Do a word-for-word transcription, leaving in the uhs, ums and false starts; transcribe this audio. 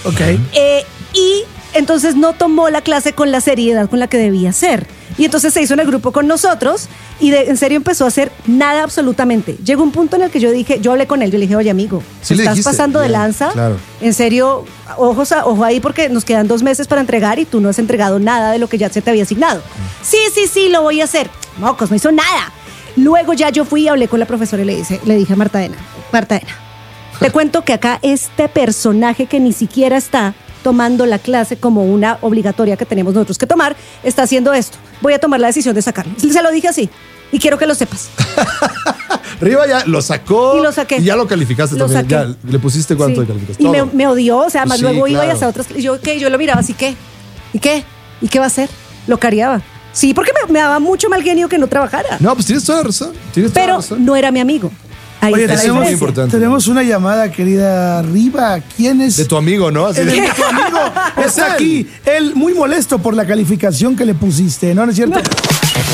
Ok. Eh, y entonces no tomó la clase con la seriedad con la que debía ser. Y entonces se hizo en el grupo con nosotros y de, en serio empezó a hacer nada absolutamente. Llegó un punto en el que yo dije, yo hablé con él, yo le dije, oye amigo, Sí le estás dijiste, pasando de bien, lanza. claro. En serio, ojos a- ojo ahí porque nos quedan dos meses para entregar y tú no has entregado nada de lo que ya se te había asignado. Sí, sí, sí, lo voy a hacer. Mocos, no hizo nada. Luego ya yo fui y hablé con la profesora y le, dice, le dije a Marta Ena, Marta Ena, te cuento que acá este personaje que ni siquiera está tomando la clase como una obligatoria que tenemos nosotros que tomar, está haciendo esto. Voy a tomar la decisión de sacarlo. Se lo dije así y quiero que lo sepas. Riva ya lo sacó. Y lo saqué. Y ya lo calificaste Lo también. saqué. Ya le pusiste cuánto Sí. le calificaste. Y me, Todo. me odió, o sea, además Pues sí, luego iba y claro. hasta otras. Yo, ¿qué? Yo lo miraba así, ¿qué? ¿Y qué? ¿Y qué va a hacer? Lo cariaba. Sí, porque me, me daba mucho mal genio que no trabajara. No, pues tienes toda la razón. Tienes toda la Pero razón. no era mi amigo. Ahí Oye, está la tenemos- muy diferencia. importante. tenemos una llamada, querida Riva. ¿Quién es? De tu amigo, ¿no? Así El de- de tu amigo Es está él. aquí. Él muy molesto por la calificación que le pusiste, ¿no? ¿No es cierto?